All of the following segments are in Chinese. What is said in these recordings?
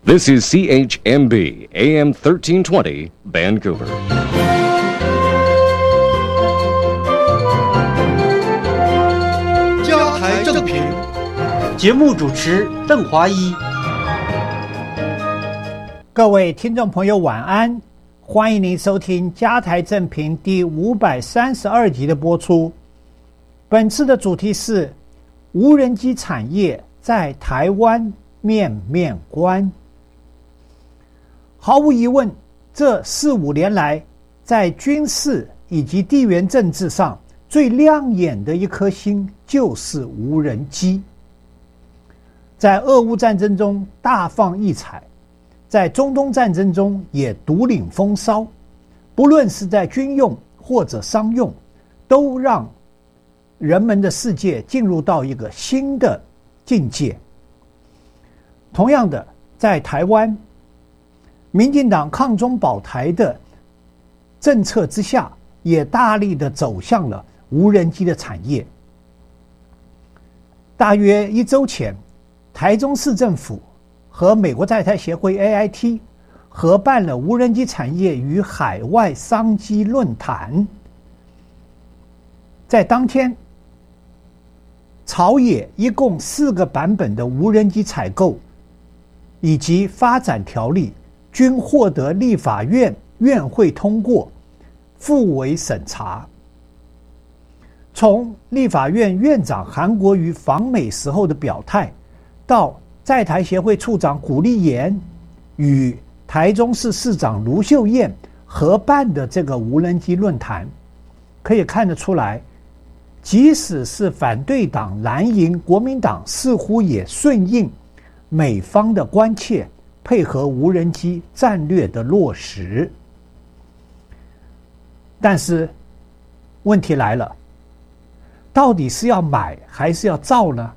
This is CHMB AM 1320 Vancouver. 加台正评， 节目主持邓华一。 各位听众朋友晚安，欢迎您收听加台正评第532集的播出。本次的主题是无人机产业在台湾面面观。毫无疑问，这4-5年来在军事以及地缘政治上最亮眼的一颗星就是无人机。在俄乌战争中大放异彩，在中东战争中也独领风骚，不论是在军用或者商用，都让人们的世界进入到一个新的境界。同样的，在台湾，民进党抗中保台的政策之下，也大力的走向了无人机的产业。大约1周前，台中市政府和美国在台协会 AIT 合办了无人机产业与海外商机论坛。在当天，朝野一共4个版本的无人机采购以及发展条例均获得立法院院会通过，复委审查。从立法院院长韩国瑜访美时候的表态，到在台协会处长古立言与台中市市长卢秀燕合办的这个无人机论坛，可以看得出来，即使是反对党蓝营国民党似乎也顺应美方的关切，配合无人机战略的落实。但是问题来了，到底是要买还是要造呢？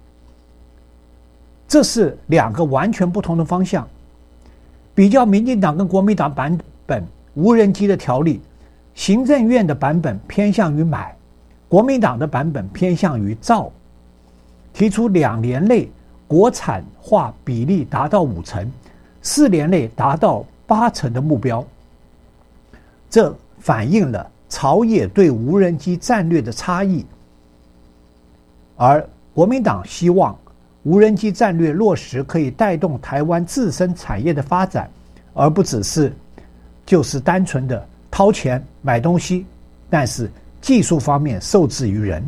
这是2个完全不同的方向。比较民进党跟国民党版本无人机的条例，行政院的版本偏向于买，国民党的版本偏向于造，提出2年内国产化比例达到50%， 4年内达到80%的目标。这反映了朝野对无人机战略的差异，而国民党希望无人机战略落实可以带动台湾自身产业的发展，而不只是就是单纯的掏钱买东西，但是技术方面受制于人。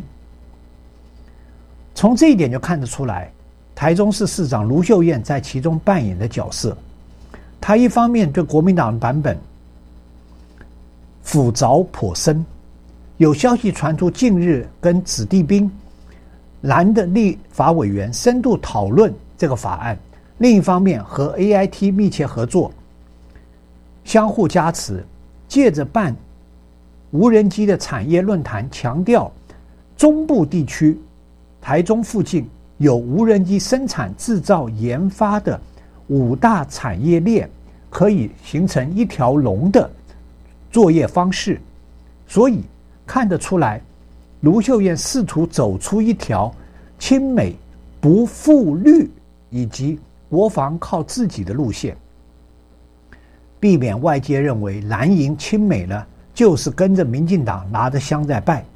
从这一点就看得出来，台中市市长卢秀燕在其中扮演的角色。她一方面对国民党的版本斧凿颇深，有消息传出近日跟子弟兵蓝的立法委员深度讨论这个法案，另一方面和 AIT 密切合作，相互加持，借着办无人机的产业论坛，强调中部地区台中附近有无人机生产制造研发的5大产业链，可以形成一条龙的作业方式。所以看得出来，卢秀燕试图走出一条亲美不负绿以及国防靠自己的路线，避免外界认为蓝营亲美呢就是跟着民进党拿着香在拜。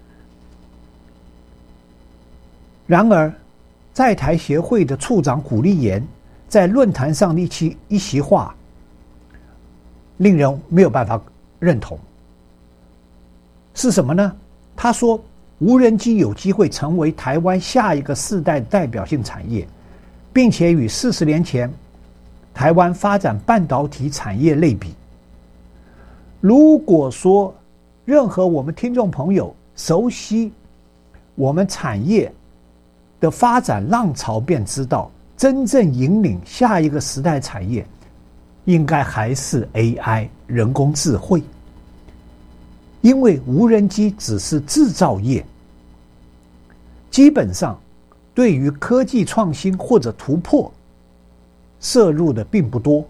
然而在台协会的处长古立言在论坛上的一席话令人没有办法认同。是什么呢？他说无人机有机会成为台湾下一个世代代表性产业，并且与40年前台湾发展半导体产业类比。如果说任何我们听众朋友熟悉我们产业的发展浪潮，便知道真正引领下一个时代产业应该还是 AI 人工智慧。因为无人机只是制造业，基本上对于科技创新或者突破摄入的并不多。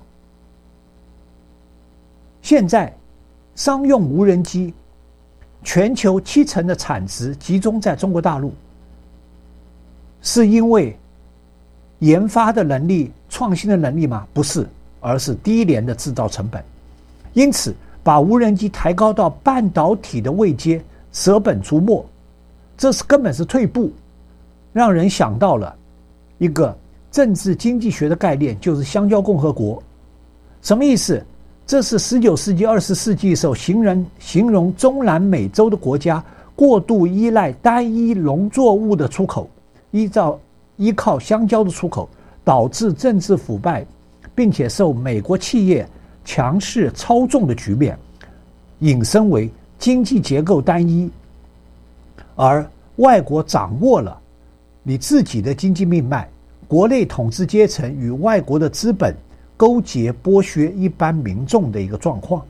现在商用无人机全球70%的产值集中在中国大陆，是因为研发的能力创新的能力吗？不是，而是低廉的制造成本。因此，把无人机抬高到半导体的位阶，舍本逐末，这根本是退步，让人想到了一个政治经济学的概念，就是香蕉共和国。什么意思？这是19世纪、20世纪的时候形容中南美洲的国家过度依赖单一农作物的出口，依靠香蕉的出口，导致政治腐败，并且受美国企业强势操纵的局面，引申为经济结构单一，而外国掌握了你自己的经济命脉，国内统治阶层与外国的资本勾结剥削一般民众的一个状况。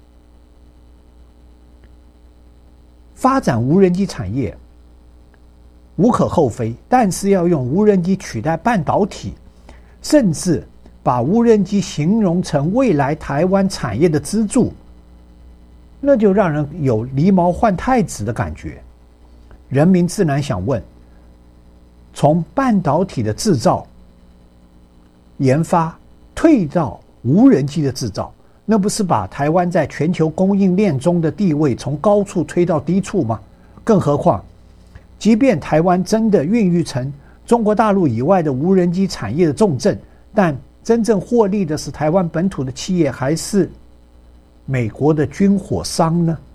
发展无人机产业无可厚非，但是要用无人机取代半导体，甚至把无人机形容成未来台湾产业的支柱，那就让人有狸猫换太子的感觉。人民自然想问，从半导体的制造研发退到无人机的制造，那不是把台湾在全球供应链中的地位从高处推到低处吗？更何况即便台湾真的孕育成中国大陆以外的无人机产业的重镇，但真正获利的是台湾本土的企业，还是美国的军火商呢？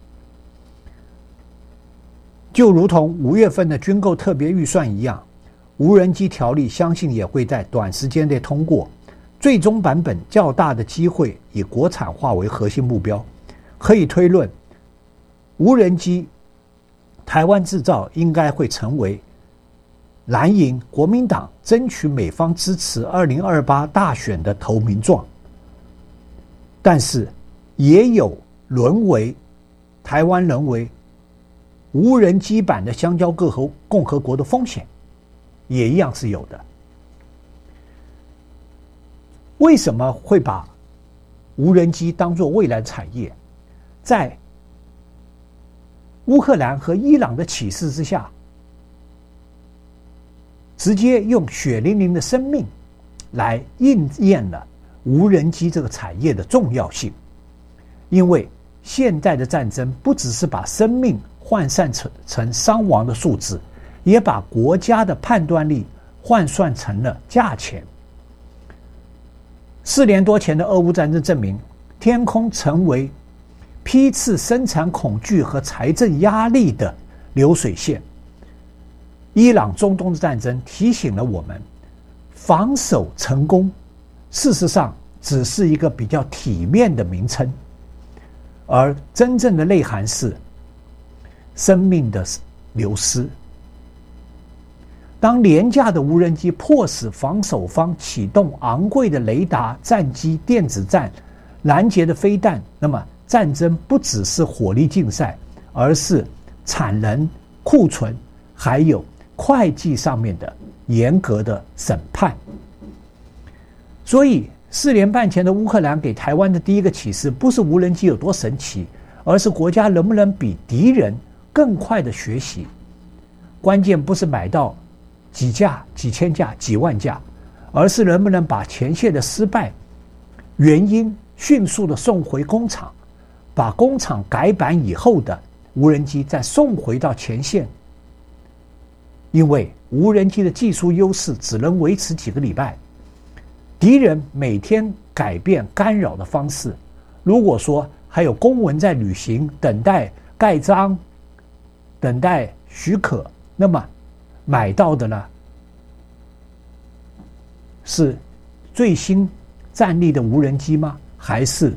就如同5月份的军购特别预算一样，无人机条例相信也会在短时间内通过，最终版本较大的机会以国产化为核心目标。可以推论，无人机台湾制造应该会成为蓝营国民党争取美方支持2028大选的投名状，但是也有台湾沦为无人机版的香蕉共和国的风险，也一样是有的。为什么会把无人机当作未来产业？在乌克兰和伊朗的启示之下，直接用血淋淋的生命来应验了无人机这个产业的重要性。因为现代的战争不只是把生命换算成伤亡的数字，也把国家的判断力换算成了价钱。4年多前的俄乌战争证明，天空成为批次生产恐惧和财政压力的流水线。伊朗中东的战争提醒了我们，防守成功事实上只是一个比较体面的名称，而真正的内涵是生命的流失。当廉价的无人机迫使防守方启动昂贵的雷达、战机、电子战、拦截的飞弹，那么战争不只是火力竞赛，而是产能、库存还有会计上面的严格的审判。所以4年半前的乌克兰给台湾的第一个启示，不是无人机有多神奇，而是国家能不能比敌人更快的学习。关键不是买到几架、几千架、几万架，而是能不能把前线的失败原因迅速的送回工厂，把工厂改版以后的无人机再送回到前线。因为无人机的技术优势只能维持几个礼拜，敌人每天改变干扰的方式，如果说还有公文在履行，等待盖章、等待许可，那么买到的呢是最新战力的无人机吗？还是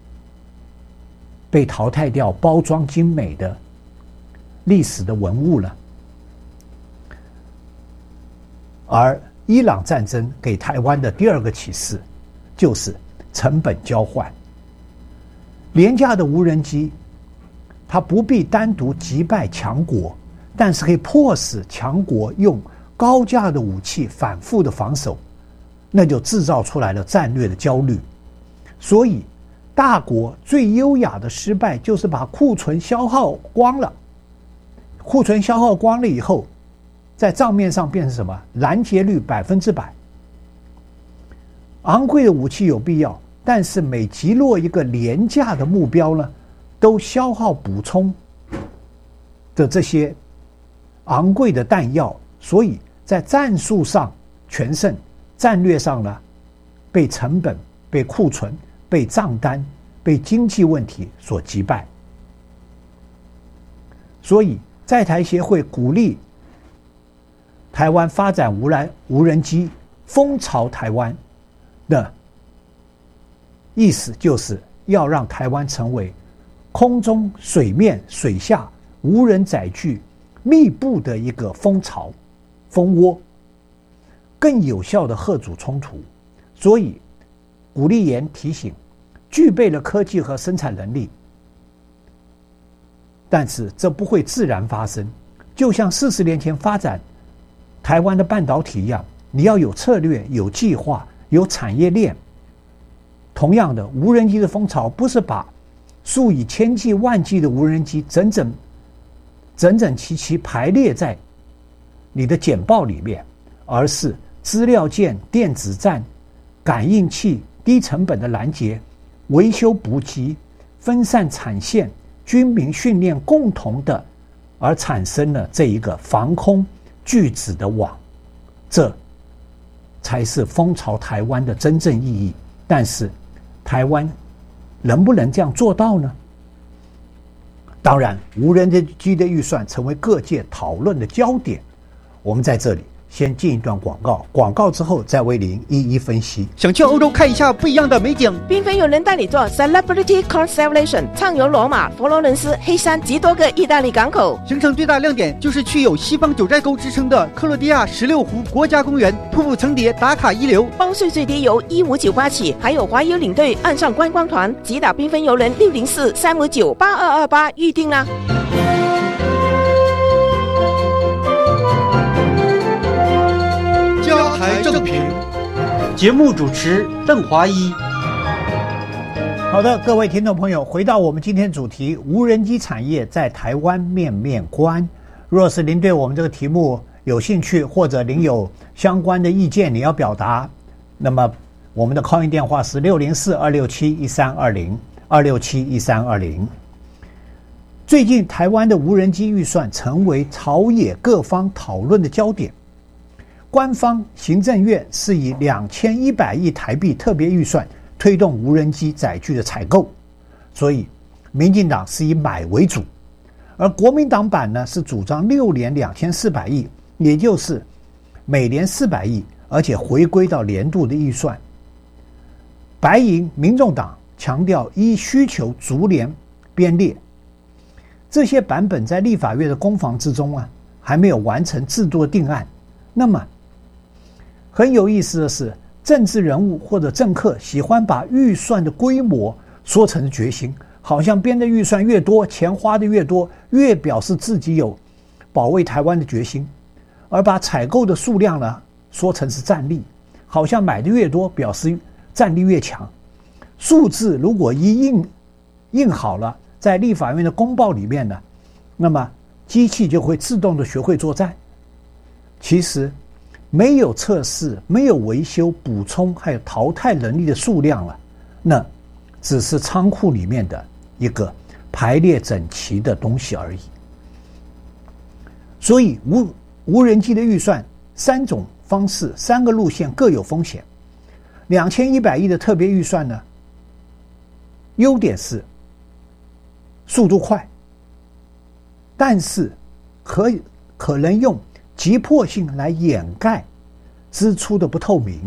被淘汰掉包装精美的历史的文物呢？而伊朗战争给台湾的第二个启示就是成本交换。廉价的无人机它不必单独击败强国，但是可以迫使强国用高价的武器反复的防守，那就制造出来了战略的焦虑。所以大国最优雅的失败就是把库存消耗光了，库存消耗光了以后，在账面上变成什么？拦截率100%。 昂贵的武器有必要，但是每击落一个廉价的目标呢，都消耗补充的这些昂贵的弹药，所以在战术上全胜，战略上呢，被成本、被库存、被账单、被经济问题所击败。所以在台协会鼓励台湾发展无人机，风潮台湾的意思就是要让台湾成为空中、水面、水下无人载具密布的一个蜂巢、蜂窝，更有效的嚇阻冲突。所以古立言提醒，具备了科技和生产能力，但是这不会自然发生，就像40年前发展台湾的半导体一样，你要有策略、有计划、有产业链。同样的，无人机的风潮不是把数以千计万计的无人机整整齐排列在你的简报里面，而是资料件、电子战、感应器、低成本的拦截、维修补给、分散产线、军民训练共同的，而产生了这一个防空拒止的网，这才是风潮台湾的真正意义。但是台湾能不能这样做到呢？当然，无人机的预算成为各界讨论的焦点。我们在这里先进一段广告，广告之后再为您一一分析。 想去欧洲看一下不一样的美景， 缤纷邮轮带你做 Celebrity Constellation， 畅游罗马、佛罗伦斯、黑山及多个意大利港口。 行程最大亮点就是去有西方九寨沟之称的克罗地亚16湖国家公园，瀑布层叠，打卡一流。 包税最低由15988起，还有华邮领队岸上观光团，即打缤纷邮轮604-359-8228预定啦。 加台正评， 节目主持邓华一。 好的，各位听众朋友，回到我们今天主题，无人机产业在台湾面面观。若是您对我们这个题目有兴趣，或者您有相关的意见你要表达，那么我们的 call in 电话是604-267-1320 最近台湾的无人机预算成为朝野各方讨论的焦点。官方行政院是以2100亿台币特别预算推动无人机载具的采购，所以民进党是以买为主，而国民党版呢是主张6年2400亿，也就是每年400亿，而且回归到年度的预算。白营民众党强调依需求逐年编列，这些版本在立法院的攻防之中还没有完成制度的定案。那么很有意思的是，政治人物或者政客喜欢把预算的规模说成决心，好像编的预算越多，钱花的越多，越表示自己有保卫台湾的决心，而把采购的数量呢说成是战力，好像买的越多表示战力越强。数字如果一印好了在立法院的公报里面呢，那么机器就会自动的学会作战。其实没有测试、没有维修、补充还有淘汰能力的数量了，那只是仓库里面的一个排列整齐的东西而已。所以无人机的预算3种方式、3个路线各有风险。2100亿的特别预算呢，优点是速度快，但是可能用急迫性来掩盖支出的不透明，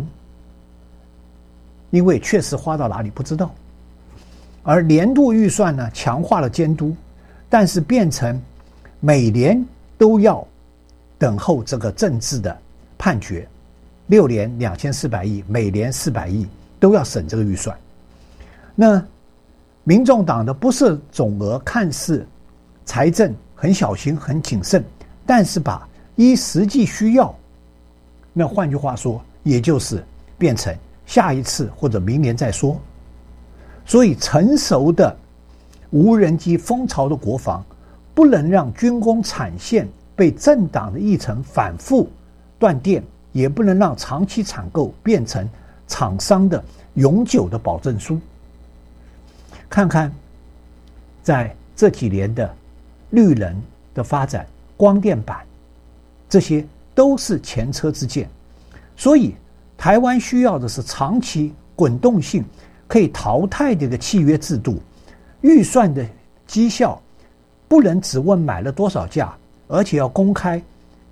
因为确实花到哪里不知道。而年度预算呢，强化了监督，但是变成每年都要等候这个政治的判决，6年2400亿，每年400亿都要审这个预算。那民众党的不是总额看似财政很小心很谨慎，但是把依实际需要，那换句话说，也就是变成下一次或者明年再说。所以成熟的无人机风潮的国防，不能让军工产线被政党的议程反复断电，也不能让长期采购变成厂商的永久的保证书。看看在这几年的绿能的发展，光电板，这些都是前车之鉴。所以台湾需要的是长期滚动性可以淘汰的一个契约制度，预算的绩效不能只问买了多少架，而且要公开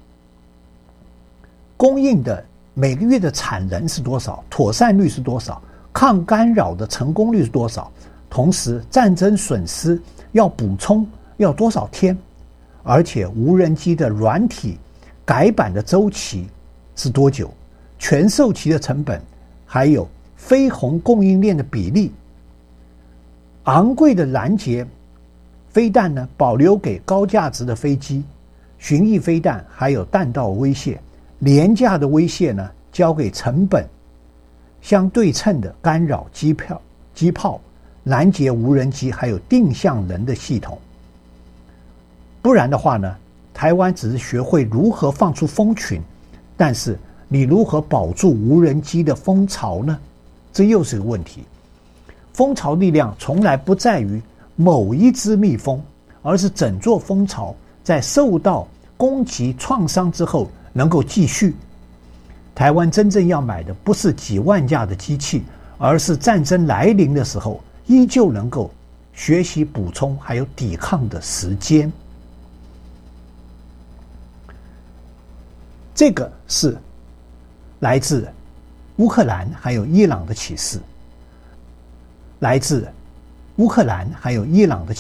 供应的每个月的产能是多少，妥善率是多少，抗干扰的成功率是多少，同时战争损失要补充要多少天，而且无人机的软体改版的周期是多久，全售期的成本，还有飞鸿供应链的比例。昂贵的拦截飞弹呢，保留给高价值的飞机，巡弋飞弹还有弹道威慑，廉价的威慑呢，交给成本相对称的干扰机炮、拦截无人机还有定向人的系统。不然的话呢，台湾只是学会如何放出蜂群，但是你如何保住无人机的蜂巢呢？这又是个问题。蜂巢力量从来不在于某一只蜜蜂，而是整座蜂巢在受到攻击创伤之后能够继续。台湾真正要买的不是几万架的机器，而是战争来临的时候依旧能够学习补充还有抵抗的时间。这个是来自乌克兰还有伊朗的启示，来自乌克兰还有伊朗的